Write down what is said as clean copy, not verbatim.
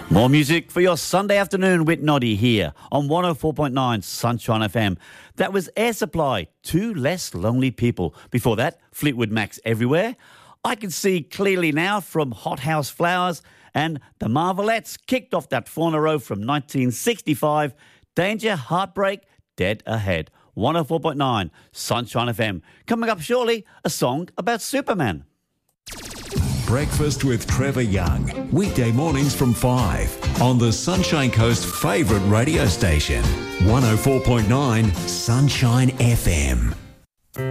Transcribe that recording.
More music for your Sunday afternoon with Noddy here on 104.9 Sunshine FM. That was Air Supply, Two Less Lonely People. Before that, Fleetwood Mac's Everywhere. I Can See Clearly Now from Hothouse Flowers. And the Marvelettes kicked off that Fauna Row from 1965. Danger, Heartbreak, Dead Ahead. 104.9 Sunshine FM. Coming up shortly, a song about Superman. Breakfast with Trevor Young. Weekday mornings from 5 on the Sunshine Coast favourite radio station. 104.9 Sunshine FM.